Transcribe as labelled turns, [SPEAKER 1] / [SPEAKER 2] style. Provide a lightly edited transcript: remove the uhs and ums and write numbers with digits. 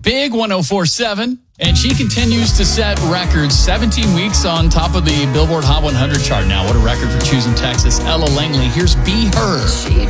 [SPEAKER 1] Big 104.7. And she continues to set records. 17 weeks on top of the Billboard Hot 100 chart now. What a record for choosing Texas. Ella Langley. Here's Be Her.